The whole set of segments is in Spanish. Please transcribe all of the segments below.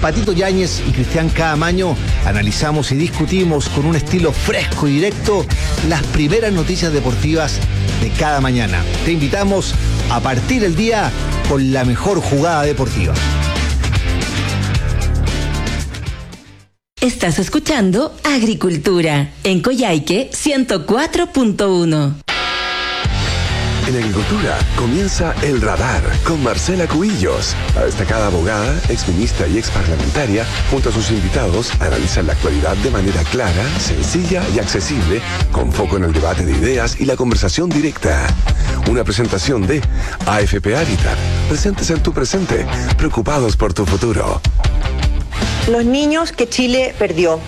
Patito Yáñez y Cristian Caamaño analizamos y discutimos con un estilo fresco y directo las primeras noticias deportivas de cada mañana. Te invitamos a partir el día con la mejor jugada deportiva. Estás escuchando Agricultura en Coyhaique 104.1. En Agricultura comienza El Radar con Marcela Cubillos. La destacada abogada, exministra y exparlamentaria, junto a sus invitados, analizan la actualidad de manera clara, sencilla y accesible, con foco en el debate de ideas y la conversación directa. Una presentación de AFP Habitat. Presentes en tu presente, preocupados por tu futuro. Los niños que Chile perdió.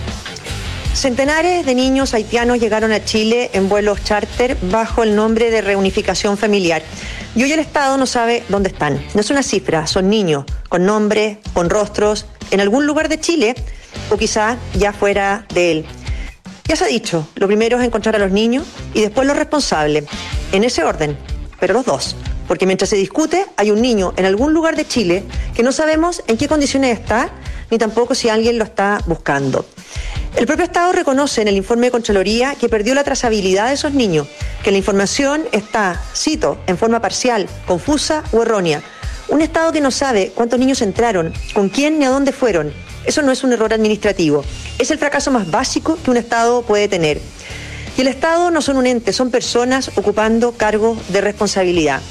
Centenares de niños haitianos llegaron a Chile en vuelos charter bajo el nombre de reunificación familiar. Y hoy el Estado no sabe dónde están. No es una cifra, son niños con nombres, con rostros, en algún lugar de Chile o quizá ya fuera de él. Ya se ha dicho, lo primero es encontrar a los niños y después los responsables. En ese orden, pero los dos. Porque mientras se discute, hay un niño en algún lugar de Chile que no sabemos en qué condiciones está, ni tampoco si alguien lo está buscando. El propio Estado reconoce en el informe de Contraloría que perdió la trazabilidad de esos niños, que la información está, cito, en forma parcial, confusa o errónea. Un Estado que no sabe cuántos niños entraron, con quién ni a dónde fueron. Eso no es un error administrativo, es el fracaso más básico que un Estado puede tener. Y el Estado no son un ente, son personas ocupando cargos de responsabilidad.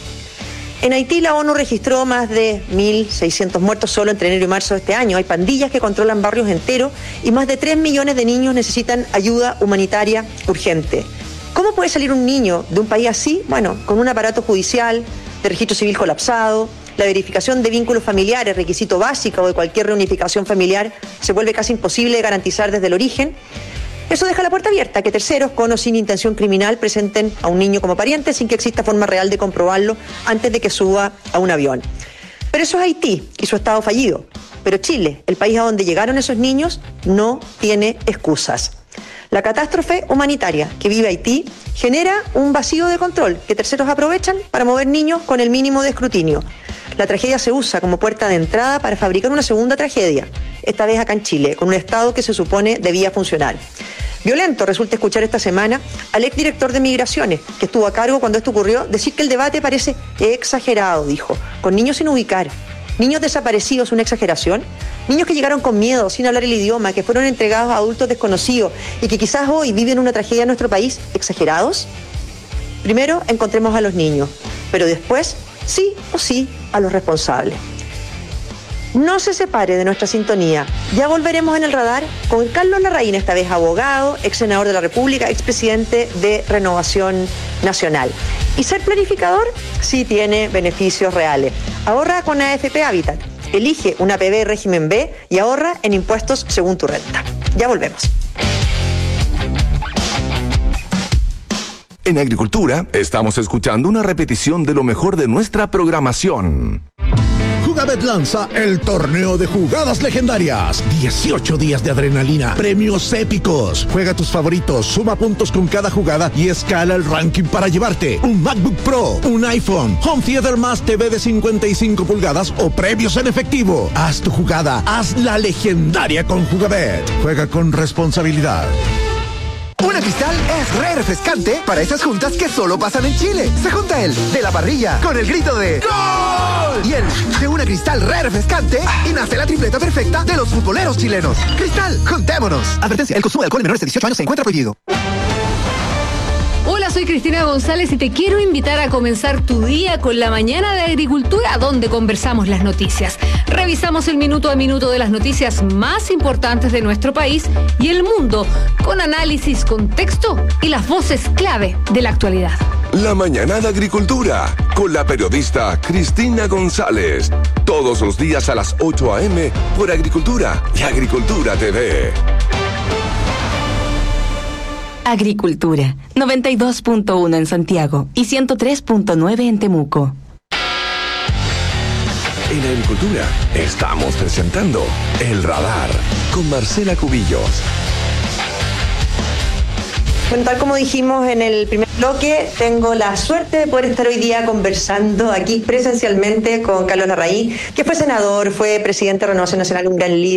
En Haití la ONU registró más de 1.600 muertos solo entre enero y marzo de este año. Hay pandillas que controlan barrios enteros y más de 3 millones de niños necesitan ayuda humanitaria urgente. ¿Cómo puede salir un niño de un país así? Bueno, con un aparato judicial, de registro civil colapsado, la verificación de vínculos familiares, requisito básico de cualquier reunificación familiar, se vuelve casi imposible de garantizar desde el origen. Eso deja la puerta abierta a que terceros, con o sin intención criminal, presenten a un niño como pariente sin que exista forma real de comprobarlo antes de que suba a un avión. Pero eso es Haití y su Estado fallido. Pero Chile, el país a donde llegaron esos niños, no tiene excusas. La catástrofe humanitaria que vive Haití genera un vacío de control que terceros aprovechan para mover niños con el mínimo de escrutinio. La tragedia se usa como puerta de entrada para fabricar una segunda tragedia, esta vez acá en Chile, con un Estado que se supone debía funcionar. Violento resulta escuchar esta semana al exdirector de Migraciones, que estuvo a cargo cuando esto ocurrió, decir que el debate parece exagerado, dijo, con niños sin ubicar. Niños desaparecidos, ¿una exageración? Niños que llegaron con miedo, sin hablar el idioma, que fueron entregados a adultos desconocidos y que quizás hoy viven una tragedia en nuestro país, ¿exagerados? Primero encontremos a los niños, pero después, sí o sí, a los responsables. No se separe de nuestra sintonía. Ya volveremos en el radar con Carlos Larraín, esta vez abogado, ex senador de la República, expresidente de Renovación Nacional. Y ser planificador sí tiene beneficios reales. Ahorra con AFP Habitat. Elige una APB régimen B y ahorra en impuestos según tu renta. Ya volvemos. En Agricultura estamos escuchando una repetición de lo mejor de nuestra programación. Jugabet lanza el torneo de jugadas legendarias. 18 días de adrenalina, premios épicos. Juega tus favoritos, suma puntos con cada jugada y escala el ranking para llevarte un MacBook Pro, un iPhone, Home Theater más TV de 55 pulgadas o premios en efectivo. Haz tu jugada, hazla legendaria con Jugabet. Juega con responsabilidad. Una Cristal es re refrescante para esas juntas que solo pasan en Chile. Se junta el de la parrilla con el grito de ¡Gol! Y el de una Cristal re refrescante y nace la tripleta perfecta de los futboleros chilenos. Cristal, juntémonos. Advertencia, el consumo de alcohol en menores de 18 años se encuentra prohibido. Hola, soy Cristina González y te quiero invitar a comenzar tu día con la mañana de Agricultura, donde conversamos las noticias. Revisamos el minuto a minuto de las noticias más importantes de nuestro país y el mundo, con análisis, contexto y las voces clave de la actualidad. La mañana de Agricultura, con la periodista Cristina González. Todos los días a las 8 a.m. por Agricultura y Agricultura TV. Agricultura, 92.1 en Santiago y 103.9 en Temuco. En Agricultura estamos presentando El Radar con Marcela Cubillos. Bueno, tal como dijimos en el primer bloque, tengo la suerte de poder estar hoy día conversando aquí presencialmente con Carlos Larraín, que fue senador, fue presidente de Renovación Nacional, un gran líder.